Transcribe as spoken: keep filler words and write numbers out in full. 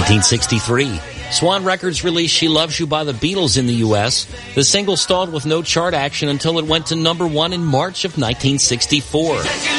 nineteen sixty-three, Swan Records released She Loves You by the Beatles in the U S. The single stalled with no chart action until it went to number one in March of nineteen sixty-four.